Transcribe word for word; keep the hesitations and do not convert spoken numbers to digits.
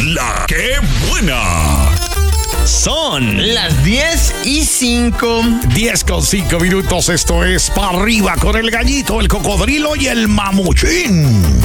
La que buena. Son las diez y cinco. diez con cinco minutos. Esto es Pa' Arriba con el Gallito, el Cocodrilo y el Mamuchín.